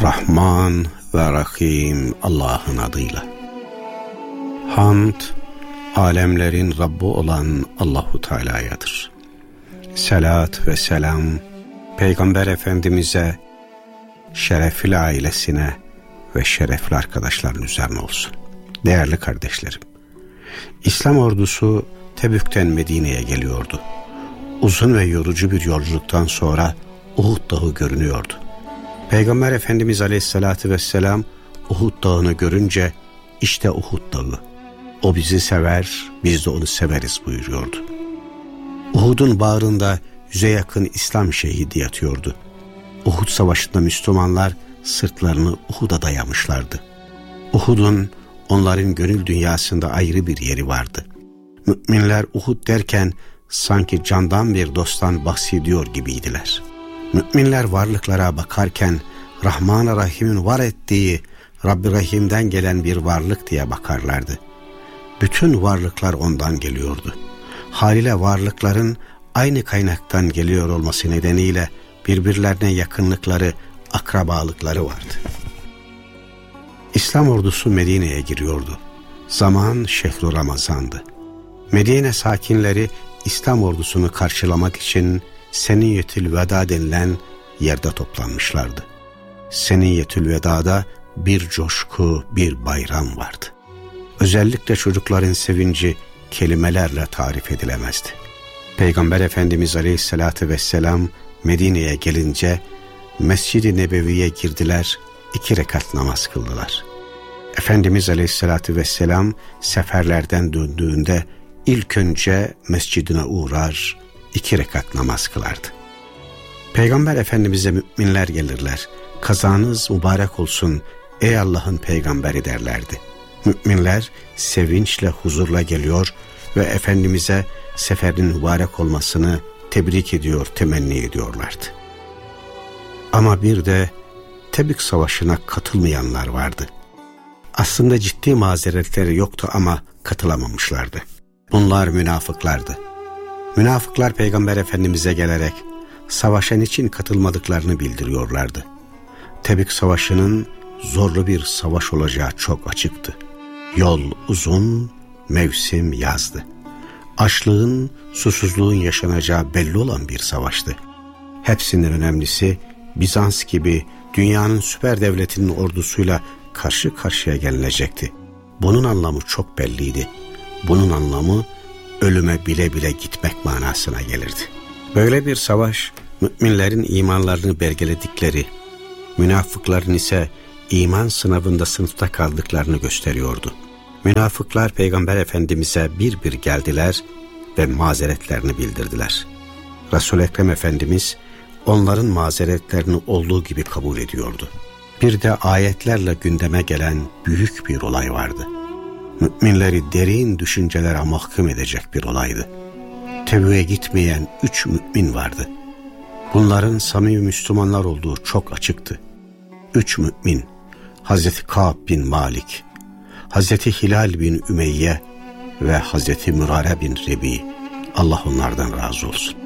Rahman ve Rahim Allah'ın adıyla. Hamd, alemlerin Rabbi olan Allahu Teala'yadır. Selat ve selam, Peygamber Efendimiz'e, şerefli ailesine ve şerefli arkadaşların üzerine olsun. Değerli kardeşlerim, İslam ordusu Tebük'ten Medine'ye geliyordu. Uzun ve yorucu bir yolculuktan sonra Uhud Dağı görünüyordu. Peygamber Efendimiz Aleyhisselatü Vesselam Uhud Dağı'nı görünce işte Uhud Dağı, o bizi sever, biz de onu severiz buyuruyordu. Uhud'un bağrında 100'e yakın İslam şehidi yatıyordu. Uhud Savaşı'nda Müslümanlar sırtlarını Uhud'a dayamışlardı. Uhud'un onların gönül dünyasında ayrı bir yeri vardı. Müminler Uhud derken sanki candan bir dosttan bahsediyor gibiydiler. Müminler varlıklara bakarken Rahman-ı Rahim'in var ettiği Rabbi Rahim'den gelen bir varlık diye bakarlardı. Bütün varlıklar ondan geliyordu. Haliyle varlıkların aynı kaynaktan geliyor olması nedeniyle birbirlerine yakınlıkları, akrabalıkları vardı. İslam ordusu Medine'ye giriyordu. Zaman şehr-i Ramazan'dı. Medine sakinleri İslam ordusunu karşılamak için Seniyetül Veda denilen yerde toplanmışlardı. Seniyetül Veda'da bir coşku, bir bayram vardı. Özellikle çocukların sevinci kelimelerle tarif edilemezdi. Peygamber Efendimiz Aleyhisselatü Vesselam Medine'ye gelince Mescid-i Nebevi'ye girdiler, 2 rekat namaz kıldılar. Efendimiz Aleyhisselatü Vesselam seferlerden döndüğünde ilk önce mescidine uğrar, 2 rekat namaz kılardı. Peygamber Efendimiz'e müminler gelirler, kazanız mübarek olsun ey Allah'ın peygamberi derlerdi. Müminler sevinçle, huzurla geliyor ve Efendimiz'e seferin mübarek olmasını tebrik ediyor, temenni ediyorlardı. Ama bir de Tebük Savaşı'na katılmayanlar vardı. Aslında ciddi mazeretleri yoktu ama katılamamışlardı. Bunlar münafıklardı. Münafıklar Peygamber Efendimiz'e gelerek savaşa niçin katılmadıklarını bildiriyorlardı. Tebük Savaşı'nın zorlu bir savaş olacağı çok açıktı. Yol uzun, mevsim yazdı. Açlığın, susuzluğun yaşanacağı belli olan bir savaştı. Hepsinden önemlisi Bizans gibi dünyanın süper devletinin ordusuyla karşı karşıya gelinecekti. Bunun anlamı çok belliydi. Bunun anlamı ölüme bile bile gitmek manasına gelirdi. Böyle bir savaş müminlerin imanlarını belgeledikleri, münafıkların ise iman sınavında sınıfta kaldıklarını gösteriyordu. Münafıklar Peygamber Efendimiz'e bir bir geldiler ve mazeretlerini bildirdiler. Resul-i Ekrem Efendimiz onların mazeretlerini olduğu gibi kabul ediyordu. Bir de ayetlerle gündeme gelen büyük bir olay vardı. Müminleri derin düşüncelere mahkum edecek bir olaydı. Tebük'e gitmeyen 3 mümin vardı. Bunların samimi Müslümanlar olduğu çok açıktı. 3 mümin, Hazreti Ka'b bin Malik, Hazreti Hilal bin Ümeyye ve Hazreti Mürare bin Rebi, Allah onlardan razı olsun.